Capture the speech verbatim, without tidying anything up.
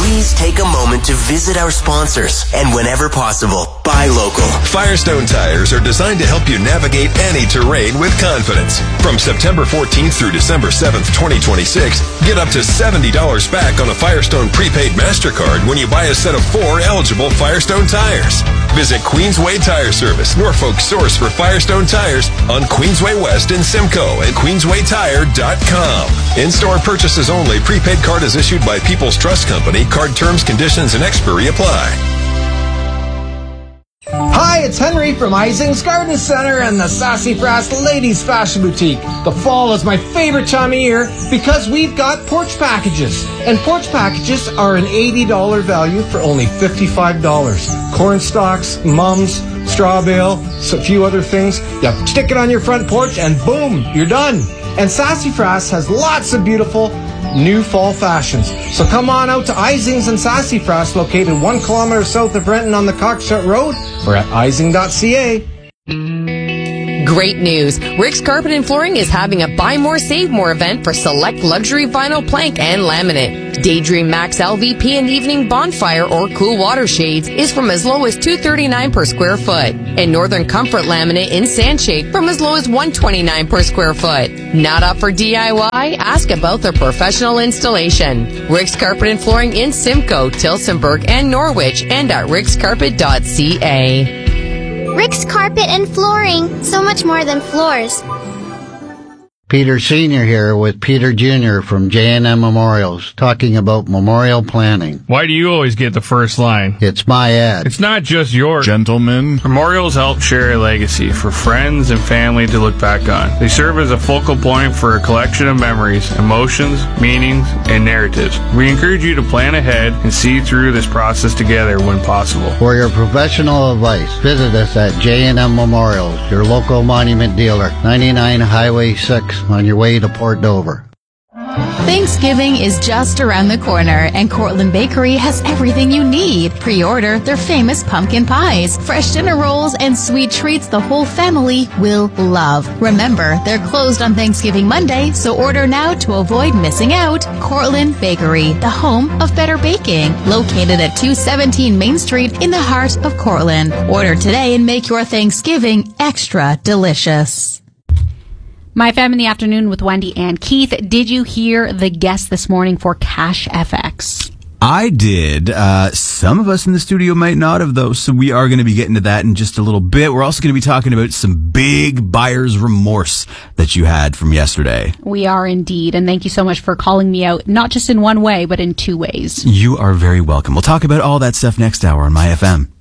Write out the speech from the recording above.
please take a moment to visit our sponsors and whenever possible, buy local. Firestone tires are designed to help you navigate any terrain with confidence. From September fourteenth through December seventh, twenty twenty-six, get up to seventy dollars back on a Firestone prepaid MasterCard when you buy a set of four eligible Firestone tires. Visit Queensway Tire Service, Norfolk's source for Firestone tires, on Queensway West in Simcoe at queensway tire dot com. In-store purchases only. Prepaid card is issued by People's Trust Company. Card terms, conditions, and expiry apply. Hi, it's Henry from Ising's Garden Center and the Sassafras Ladies Fashion Boutique. The fall is my favorite time of year because we've got porch packages. And porch packages are an eighty dollars value for only fifty-five dollars. Corn stalks, mums, straw bale, a few other things. You stick it on your front porch and boom, you're done. And Sassafras has lots of beautiful new fall fashions. So come on out to Ising's and Sassafras, located one kilometer south of Brenton on the Cockshut Road, or at ising dot c a. Great news! Rick's Carpet and Flooring is having a Buy More, Save More event for select luxury vinyl plank and laminate. Daydream Max L V P and Evening Bonfire or Cool Water Shades is from as low as two hundred thirty-nine dollars per square foot. And Northern Comfort Laminate in Sandshade from as low as one hundred twenty-nine dollars per square foot. Not up for D I Y? Ask about their professional installation. Rick's Carpet and Flooring in Simcoe, Tillsonburg, and Norwich, and at ricks carpet dot c a. Rick's Carpet and Flooring, so much more than floors. Peter Senior here with Peter Junior from J and M Memorials, talking about memorial planning. Why do you always get the first line? It's my ad. It's not just yours. Gentlemen. Memorials help share a legacy for friends and family to look back on. They serve as a focal point for a collection of memories, emotions, meanings, and narratives. We encourage you to plan ahead and see through this process together when possible. For your professional advice, visit us at J and M Memorials, your local monument dealer, ninety-nine Highway six, on your way to Port Dover. Thanksgiving is just around the corner, and Cortland Bakery has everything you need. Pre-order their famous pumpkin pies, fresh dinner rolls, and sweet treats the whole family will love. Remember, they're closed on Thanksgiving Monday, so order now to avoid missing out. Cortland Bakery, the home of better baking, located at two seventeen Main Street in the heart of Cortland. Order today and make your Thanksgiving extra delicious. My Fam in the Afternoon with Wendy and Keith. Did you hear the guest this morning for Cash F X? I did. Uh, some of us in the studio might not have, though, so we are going to be getting to that in just a little bit. We're also going to be talking about some big buyer's remorse that you had from yesterday. We are indeed, and thank you so much for calling me out, not just in one way, but in two ways. You are very welcome. We'll talk about all that stuff next hour on My F M.